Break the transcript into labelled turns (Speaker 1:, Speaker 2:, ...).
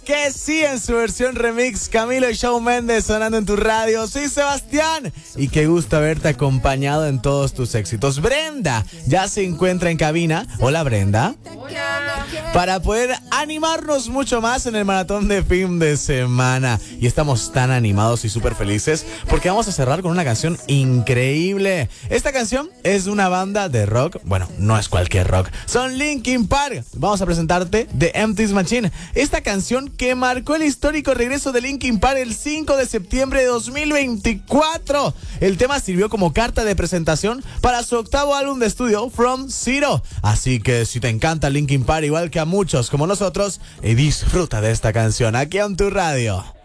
Speaker 1: que sí, en su versión remix, Camilo y Shawn Mendes sonando en tu radio. Soy Sebastián y qué gusto haberte acompañado en todos tus éxitos. Brenda ya se encuentra en cabina. Hola, Brenda.
Speaker 2: Hola.
Speaker 1: Para poder animarnos mucho más en el maratón de fin de semana. Y estamos tan animados y súper felices porque vamos a cerrar con una canción increíble. Esta canción es de una banda de rock. Bueno, no es cualquier rock. Son Linkin Park. Vamos a presentarte The Empty Machine. Esta canción que marcó el histórico regreso de Linkin Park el 5 de septiembre de 2024. El tema sirvió como carta de presentación para su octavo álbum de estudio, From Zero. Así que si te encanta Linkin Park, igual que a muchos como nosotros, disfruta de esta canción aquí en tu radio.